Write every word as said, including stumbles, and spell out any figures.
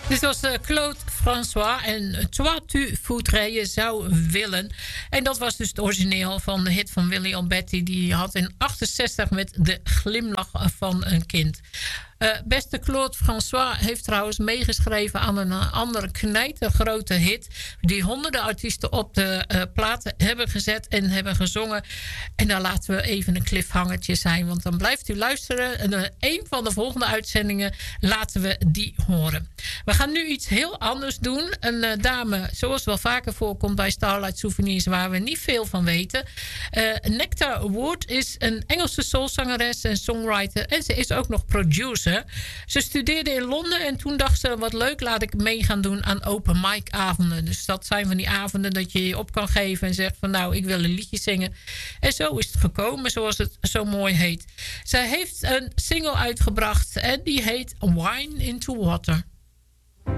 Dit was uh, Claude François en Toi tu voudrais, je zou willen. En dat was dus het origineel van de hit van Willy Alberti. Die had in achtenzestig met De glimlach van een kind. Uh, beste Claude François heeft trouwens meegeschreven aan een andere knijtergrote hit. Die honderden artiesten op de uh, platen hebben gezet en hebben gezongen. En daar laten we even een cliffhangertje zijn. Want dan blijft u luisteren. En uh, een van de volgende uitzendingen laten we die horen. We gaan nu iets heel anders doen. Een uh, dame, zoals wel vaker voorkomt bij Starlight Souvenirs, waar we niet veel van weten. Uh, Nectar Wood is een Engelse soulzangeres en songwriter. En ze is ook nog producer. Ze studeerde in Londen en toen dacht ze, wat leuk, laat ik mee gaan doen aan open mic avonden. Dus dat zijn van die avonden dat je je op kan geven en zegt van nou, ik wil een liedje zingen. En zo is het gekomen, zoals het zo mooi heet. Zij heeft een single uitgebracht en die heet Wine into Water.